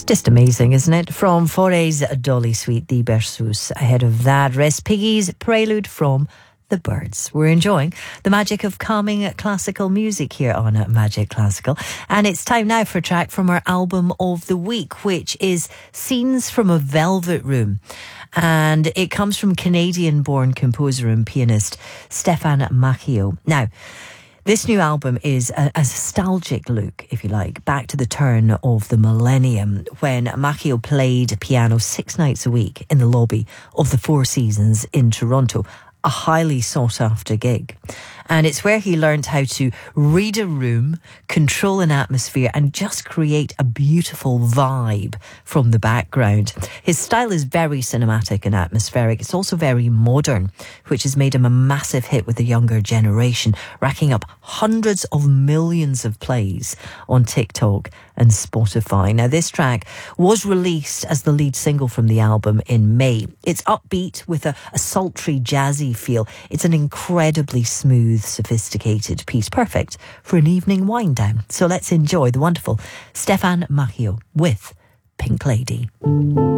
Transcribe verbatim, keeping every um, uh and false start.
Just amazing, isn't it? From Foray's Dolly Suite, the Berceuse. Ahead of that, Rest Piggy's Prelude from The Byrds. We're enjoying the magic of calming classical music here on Magic Classical. And it's time now for a track from our album of the week, which is Scenes from a Velvet Room. And it comes from Canadian-born composer and pianist Stéphane Macchio. Now, this new album is a, a nostalgic look, if you like, back to the turn of the millennium when Macchio played piano six nights a week in the lobby of the Four Seasons in Toronto, a highly sought-after gig. And it's where he learned how to read a room, control an atmosphere, and just create a beautiful vibe from the background. His style is very cinematic and atmospheric. It's also very modern, which has made him a massive hit with the younger generation, racking up hundreds of millions of plays on TikTok and Spotify. Now, this track was released as the lead single from the album in May. It's upbeat with a, a sultry, jazzy feel. It's an incredibly smooth, sophisticated piece, perfect for an evening wind down. So let's enjoy the wonderful Stéphane Macchio with Pink Lady.